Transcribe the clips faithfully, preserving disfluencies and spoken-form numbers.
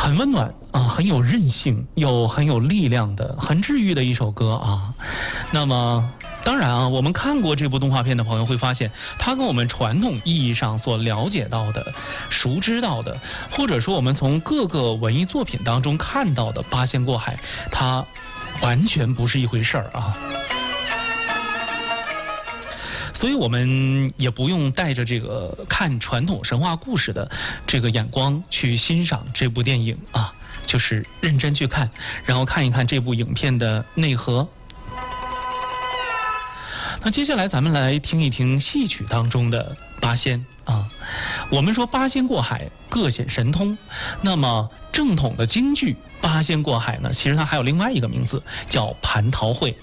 很温暖啊，很有韧性，又很有力量的，很治愈的一首歌啊。那么。当然啊，我们看过这部动画片的朋友会发现，它跟我们传统意义上所了解到的、熟知到的，或者说我们从各个文艺作品当中看到的八仙过海，它完全不是一回事儿啊。所以我们也不用带着这个看传统神话故事的这个眼光去欣赏这部电影啊，就是认真去看，然后看一看这部影片的内核。那接下来咱们来听一听戏曲当中的八仙啊。我们说八仙过海，各显神通。那么正统的京剧八仙过海呢，其实它还有另外一个名字，叫蟠桃会。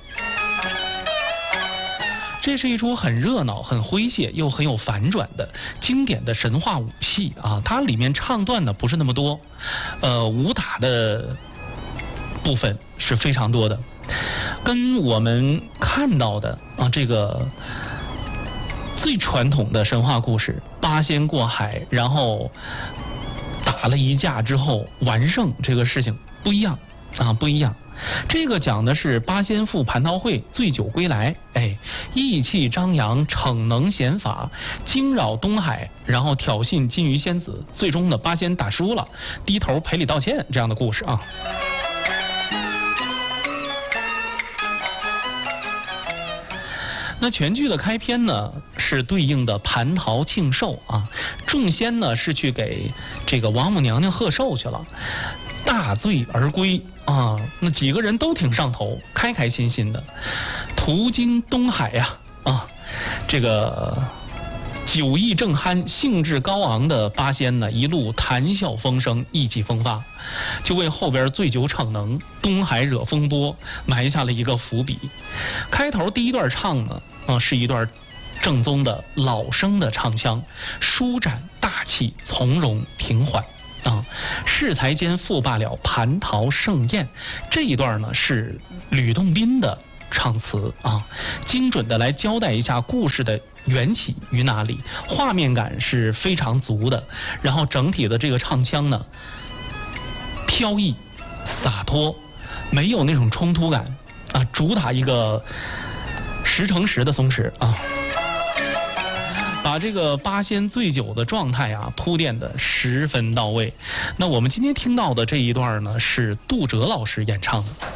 这是一出很热闹、很诙谐又很有反转的经典的神话武戏啊。它里面唱段呢不是那么多，呃，武打的部分是非常多的。跟我们看到的啊，这个最传统的神话故事八仙过海，然后打了一架之后完胜，这个事情不一样啊，不一样。这个讲的是八仙赴蟠桃会，醉酒归来，哎，意气张扬，逞能显法，惊扰东海，然后挑衅金鱼仙子，最终呢八仙打输了，低头赔礼道歉这样的故事啊。那全剧的开篇呢，是对应的蟠桃庆寿啊，众仙呢是去给这个王母娘娘贺寿去了，大醉而归啊，那几个人都挺上头，开开心心的，途经东海呀 啊, 啊，这个酒意正酣、兴致高昂的八仙呢，一路谈笑风生，意气风发，就为后边醉酒逞能、东海惹风波埋下了一个伏笔。开头第一段唱呢，啊，是一段正宗的老生的唱腔，舒展大气，从容平缓。啊，适才间复罢了蟠桃盛宴，这一段呢是吕洞宾的唱词啊，精准的来交代一下故事的缘起于哪里，画面感是非常足的。然后整体的这个唱腔呢，飘逸洒脱，没有那种冲突感啊，主打一个十乘十的松弛啊。把这个八仙醉酒的状态啊铺垫的十分到位。那我们今天听到的这一段呢，是杜哲老师演唱的。